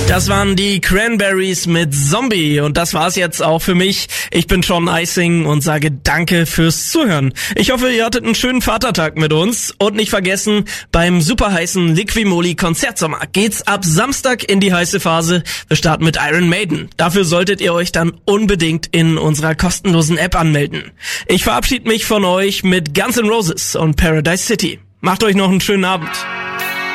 Das waren die Cranberries mit Zombie und das war's jetzt auch für mich. Ich bin Sean Eising und sage danke fürs Zuhören. Ich hoffe, ihr hattet einen schönen Vatertag mit uns und nicht vergessen, beim superheißen Liquimoli Konzertsommer geht's ab Samstag in die heiße Phase. Wir starten mit Iron Maiden. Dafür solltet ihr euch dann unbedingt in unserer kostenlosen App anmelden. Ich verabschiede mich von euch mit Guns N' Roses und Paradise City. Macht euch noch einen schönen Abend.